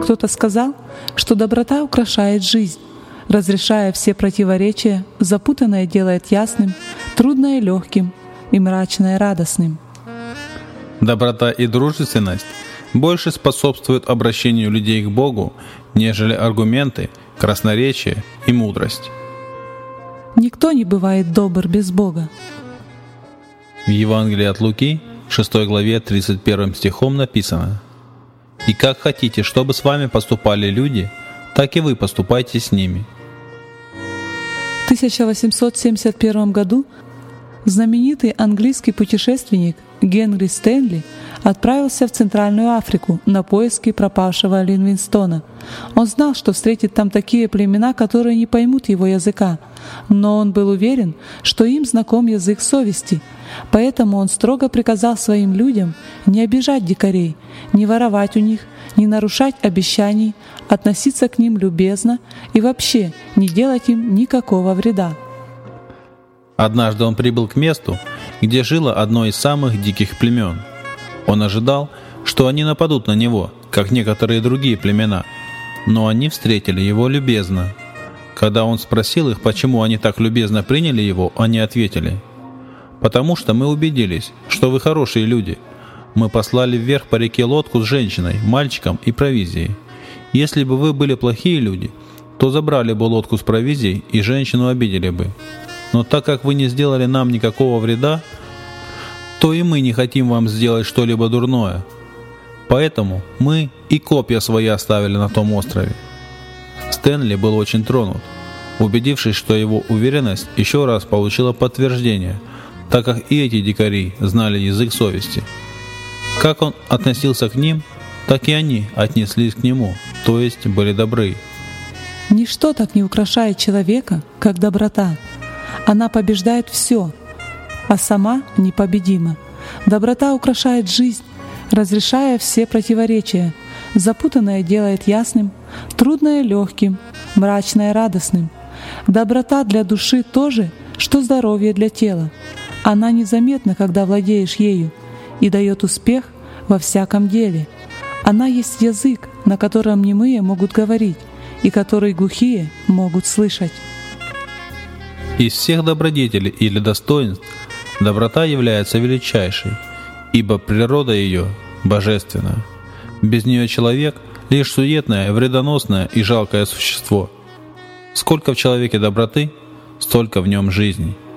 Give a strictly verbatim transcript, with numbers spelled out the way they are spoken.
Кто-то сказал, что доброта украшает жизнь, разрешая все противоречия, запутанное делает ясным, трудное легким и мрачное радостным. Доброта и дружественность больше способствуют обращению людей к Богу, нежели аргументы, красноречие и мудрость. Никто не бывает добр без Бога. В Евангелии от Луки, шестой главе, тридцать первым стихом написано: «И как хотите, чтобы с вами поступали люди, так и вы поступайте с ними». В тысяча восемьсот семьдесят первом году знаменитый английский путешественник Генри Стэнли отправился в Центральную Африку на поиски пропавшего Ливингстона. Он знал, что встретит там такие племена, которые не поймут его языка, но он был уверен, что им знаком язык совести. Поэтому он строго приказал своим людям не обижать дикарей, не воровать у них, не нарушать обещаний, относиться к ним любезно и вообще не делать им никакого вреда. Однажды он прибыл к месту, где жило одно из самых диких племен. Он ожидал, что они нападут на него, как некоторые другие племена, но они встретили его любезно. Когда он спросил их, почему они так любезно приняли его, они ответили: «Потому что мы убедились, что вы хорошие люди. Мы послали вверх по реке лодку с женщиной, мальчиком и провизией. Если бы вы были плохие люди, то забрали бы лодку с провизией и женщину обидели бы. Но так как вы не сделали нам никакого вреда, то и мы не хотим вам сделать что-либо дурное. Поэтому мы и копья свои оставили на том острове». Стэнли был очень тронут, убедившись, что его уверенность еще раз получила подтверждение, так как и эти дикари знали язык совести. Как он относился к ним, так и они отнеслись к нему, то есть были добры. Ничто так не украшает человека, как доброта. Она побеждает все, а сама непобедима. Доброта украшает жизнь, разрешая все противоречия. Запутанное делает ясным, трудное легким, мрачное радостным. Доброта для души то же, что здоровье для тела. Она незаметна, когда владеешь ею, и дает успех во всяком деле. Она есть язык, на котором немые могут говорить, и который глухие могут слышать. Из всех добродетелей или достоинств доброта является величайшей, ибо природа ее божественна. Без нее человек — лишь суетное, вредоносное и жалкое существо. Сколько в человеке доброты, столько в нем жизни.